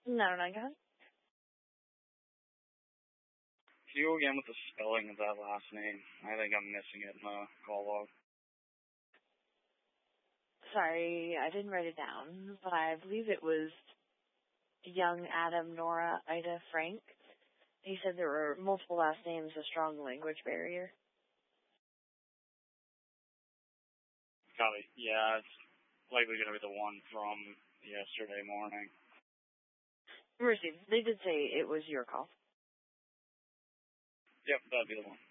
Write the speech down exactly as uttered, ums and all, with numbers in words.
No, no, go ahead. Can you go again with the spelling of that last name? I think I'm missing it in the call log. Sorry, I didn't write it down, but I believe it was Young, Adam, Nora, Ida, Frank. He said there were multiple last names, a strong language barrier. Copy. Yeah, it's likely going to be the one from yesterday morning. Received. They did say it was your call. Yep, that'd be the one.